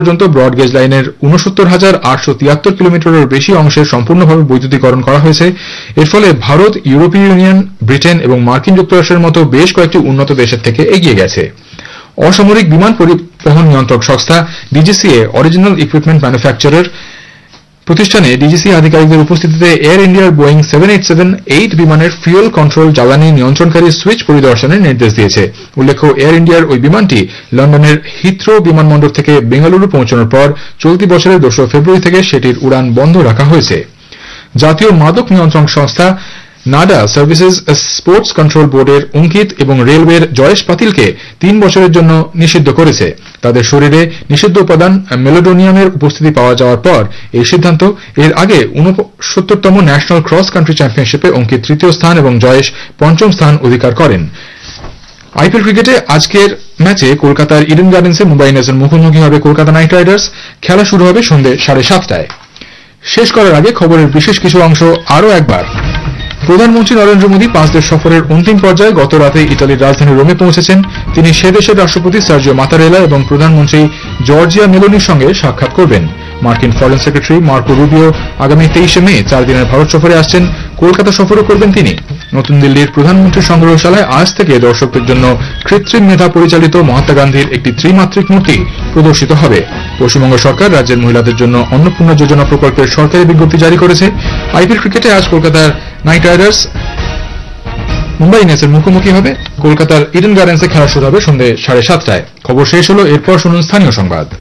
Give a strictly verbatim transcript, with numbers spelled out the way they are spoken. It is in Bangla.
পর্যন্ত ব্রডগেজ লাইনের ঊনসত্তর হাজার আটশো তিয়াত্তর কিলোমিটারের বেশি অংশের সম্পূর্ণভাবে বৈদ্যুতিকরণ করা হয়েছে। এর ফলে ভারত, ইউরোপীয় ইউনিয়ন, ব্রিটেন এবং মার্কিন যুক্তরাষ্ট্রের মতো বেশ কয়েকটি উন্নত দেশের থেকে এগিয়ে গেছে। অসামরিক বিমান পরিবহন নিয়ন্ত্রক সংস্থা ডিজিসিএ অরিজিনাল ইকুইপমেন্ট ম্যানুফ্যাকচারার প্রতিষ্ঠানে ডিজিসিএ আধিকারিকদের উপস্থিতিতে এয়ার ইন্ডিয়ার Boeing seven eight seven eight বিমানের ফিউয়েল কন্ট্রোল জ্বালানি নিয়ন্ত্রণকারী সুইচ পরিদর্শনের নির্দেশ দিয়েছে। উল্লেখ্য, এয়ার ইন্ডিয়ার ওই বিমানটি লন্ডনের হিথ্রো বিমানবন্দর থেকে বেঙ্গালুরু পৌঁছানোর পর চলতি বছরের দোসরা ফেব্রুয়ারি থেকে সেটির উড়ান বন্ধ রাখা হয়েছে। জাতীয় মাদক নিয়ন্ত্রণ সংস্থা নাডা সার্ভিসেস স্পোর্টস কন্ট্রোল বোর্ডের অঙ্কিত এবং রেলওয়ের জয়েশ পাতিলকে তিন বছরের জন্য নিষিদ্ধ করেছে। তাদের শরীরে নিষিদ্ধ উপাদান মেলোডোনিয়ামের উপস্থিতি পাওয়া যাওয়ার পর এই সিদ্ধান্ত। এর আগে ঊনসত্তরতম ন্যাশনাল ক্রস কান্ট্রি চ্যাম্পিয়নশিপে অঙ্কিত তৃতীয় স্থান এবং জয়েশ পঞ্চম স্থান অধিকার করেন। আইপিএল ক্রিকেটে আজকের ম্যাচে কলকাতার ইডেন গার্ডেন্সে মুম্বাই ইন্ডিয়ান্সের মুখোমুখি হবে কলকাতা নাইট রাইডার্স। খেলা শুরু হবে সন্ধ্যে সাড়ে সাতটায়। শেষ করার আগে খবরের বিশেষ কিছু অংশ আরও একবার। প্রধানমন্ত্রী নরেন্দ্র মোদী পাঁচ দেশ সফরের অন্তিম পর্যায়ে গত রাতে ইতালির রাজধানী রোমে পৌঁছেছেন। তিনি সে দেশের রাষ্ট্রপতি সার্জিও মাতারেলা এবং প্রধানমন্ত্রী জর্জিয়া মেলোনির সঙ্গে সাক্ষাৎ করবেন। মার্কিন ফরেন সেক্রেটারি মার্কো রুবিও আগামী তেইশে মে চার দিনের ভারত সফরে আসছেন। কলকাতা সফরও করবেন তিনি। নতুন দিল্লির প্রধানমন্ত্রী সংগ্রহশালায় আজ থেকে দর্শকদের জন্য কৃত্রিম মেধা পরিচালিত মহাত্মা গান্ধীর একটি ত্রিমাত্রিক মূর্তি প্রদর্শিত হবে। পশ্চিমবঙ্গ সরকার রাজ্যের মহিলাদের জন্য অন্নপূর্ণা যোজনা প্রকল্পের সরকারি বিজ্ঞপ্তি জারি করেছে। আইপিএল ক্রিকেটে আজ কলকাতার নাইট রাইডার্স মুম্বাই ইন্ডিয়ান্সের মুখোমুখি হবে। কলকাতার ইডেন গার্ডেন্সে খেলা শুরু হবে সন্ধ্যে সাড়ে সাতটায়। খবর শেষ হলো। এরপর শুনুন স্থানীয় সংবাদ।